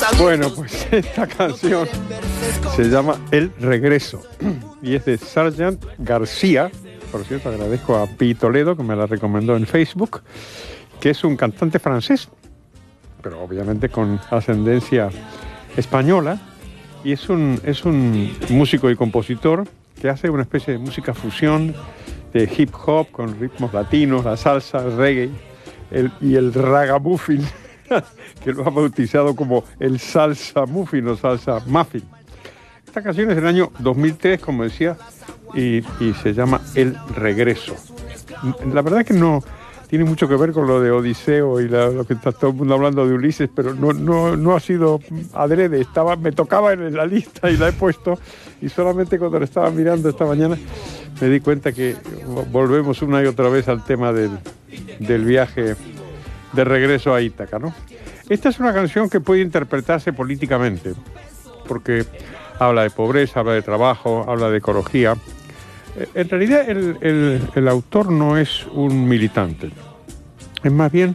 Bueno, pues esta canción se llama El Regreso y es de Sargent García. Por cierto, agradezco a Pi Toledo que me la recomendó en Facebook, que es un cantante francés, pero obviamente con ascendencia española, y es un músico y compositor que hace una especie de música fusión de hip hop con ritmos latinos, la salsa, el reggae y el ragamuffin, que lo ha bautizado como el salsa muffin o salsa muffin. Esta canción es del año 2003, como decía, y se llama El Regreso. La verdad que no tiene mucho que ver con lo de Odiseo y lo que está todo el mundo hablando de Ulises, pero no ha sido adrede. Me tocaba en la lista y la he puesto, y solamente cuando la estaba mirando esta mañana me di cuenta que volvemos una y otra vez al tema del viaje de regreso a Ítaca, ¿no? Esta es una canción que puede interpretarse políticamente, porque habla de pobreza, habla de trabajo, habla de ecología. En realidad el autor no es un militante, es más bien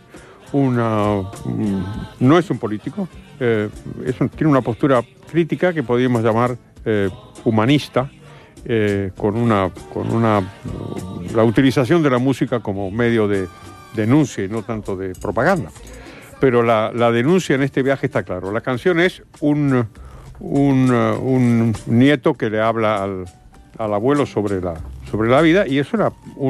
no es un político, tiene una postura crítica que podríamos llamar humanista, con la utilización de la música como medio de denuncia y no tanto de propaganda. Pero la denuncia en este viaje está claro. La canción es un nieto que le habla al abuelo sobre la vida, y es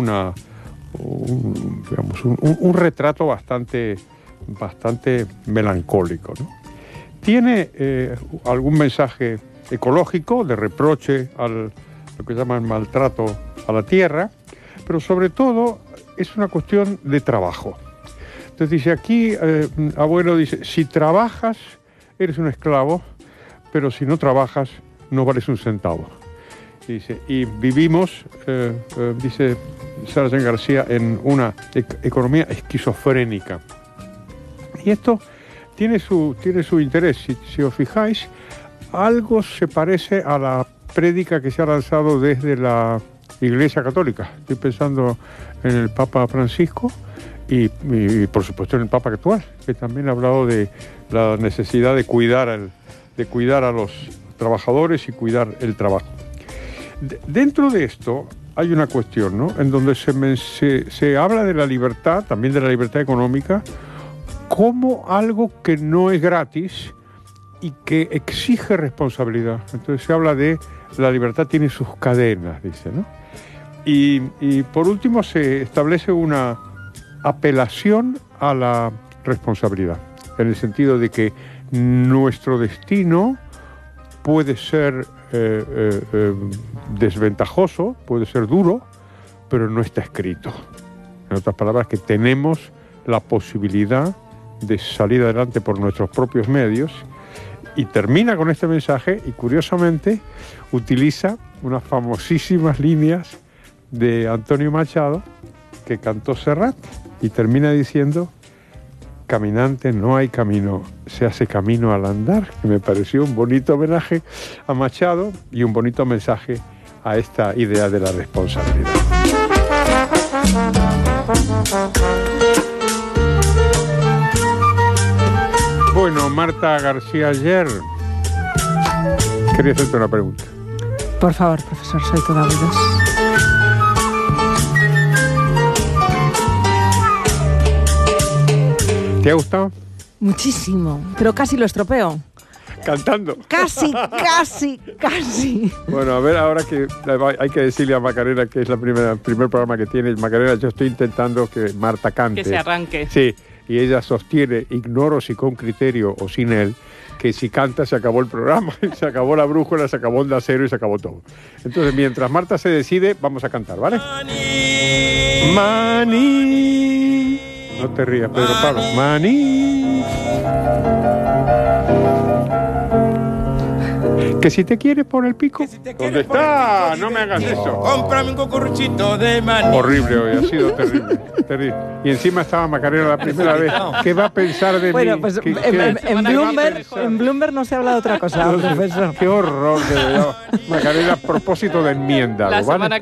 un retrato bastante melancólico, ¿no? Tiene algún mensaje ecológico de reproche lo que llaman maltrato a la tierra, pero sobre todo es una cuestión de trabajo. Entonces dice aquí, abuelo dice, si trabajas eres un esclavo, pero si no trabajas no vales un centavo. Dice, y vivimos, dice Sargent García, en una economía esquizofrénica. Y esto tiene su interés. Si os fijáis, algo se parece a la prédica que se ha lanzado desde la Iglesia Católica. Estoy pensando en el Papa Francisco y por supuesto en el Papa actual, que también ha hablado de la necesidad de cuidar a los trabajadores y cuidar el trabajo. Dentro de esto hay una cuestión, ¿no?, en donde se habla de la libertad, también de la libertad económica, como algo que no es gratis y que exige responsabilidad. Entonces se habla de la libertad tiene sus cadenas, dice, ¿no? Y por último se establece una apelación a la responsabilidad, en el sentido de que nuestro destino puede ser desventajoso, puede ser duro, pero no está escrito. En otras palabras, que tenemos la posibilidad de salir adelante por nuestros propios medios. Y termina con este mensaje y, curiosamente, utiliza unas famosísimas líneas de Antonio Machado que cantó Serrat, y termina diciendo: caminante no hay camino, se hace camino al andar, que me pareció un bonito homenaje a Machado y un bonito mensaje a esta idea de la responsabilidad. Bueno, Marta García Aller, quería hacerte una pregunta. Por favor, profesor, soy toda oídos. ¿Te ha gustado? Muchísimo, pero casi lo estropeo. Cantando. Casi. Bueno, a ver, ahora que hay que decirle a Macarena, que es el primer programa que tiene. Macarena, yo estoy intentando que Marta cante. Que se arranque. Sí, y ella sostiene, ignoro si con criterio o sin él, que si canta se acabó el programa, se acabó la brújula, se acabó Onda Cero y se acabó todo. Entonces, mientras Marta se decide, vamos a cantar, ¿vale? Maní. No te rías, Pedro Pablo. Maní. Que si te quieres por el pico. ¿Dónde está? No me hagas eso. Cómprame un cucuruchito de maní. Horrible hoy, ha sido terrible. Y encima estaba Macarena la primera vez. ¿Qué va a pensar de mí? Bueno, pues en Bloomberg no se habla de otra cosa, profesor. Qué horror, de verdad. Macarena, a propósito de enmienda, ¿vale?